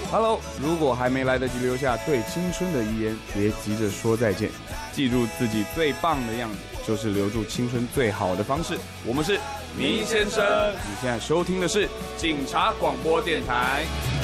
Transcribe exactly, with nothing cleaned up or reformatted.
Hello， 如果还没来得及留下对青春的遗言，别急着说再见。记住自己最棒的样子，就是留住青春最好的方式。我们是明先生，你现在收听的是警察广播电台。